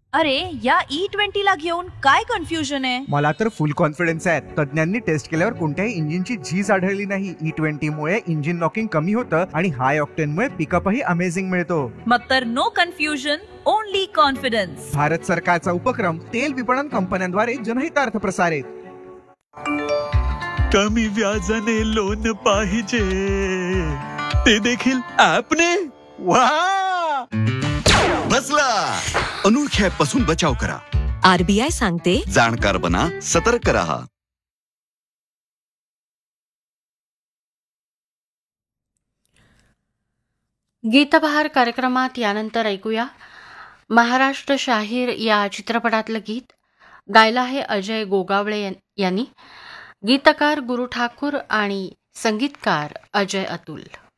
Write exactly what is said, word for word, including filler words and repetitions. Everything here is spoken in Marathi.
अरे या ई ट्वेंटी ला घेऊन काय कन्फ्युजन आहे. मला तर फुल कॉन्फिडन्स आहे. तज्ञांनी टेस्ट केल्यावर कोणत्याही इंजिनची झीज आढळली नाही. ई ट्वेंटी मुळे इंजिन नॉकिंग कमी होतं आणि हाय ऑक्टेन मुळे पिकअपही अमेझिंग मिळतो. मग तर no confusion, only confidence. Bharat सरकारचा उपक्रम तेल विपणन कंपन्यांद्वारे जनहितार्थ प्रसारित. कमी व्याजाने लोन पाहिजे, ते देखील ऍपने. वा, बसला. अनोळख्या पासून बचाव करा. आरबीआय सांगते, जाणकार बना, सतर्क रहा. गीतबहार कार्यक्रमात यानंतर ऐकूया महाराष्ट्र शाहीर या चित्रपटातलं गीत. गायला आहे अजय गोगावळे यांनी. गीतकार गुरु ठाकूर आणि संगीतकार अजय अतुल.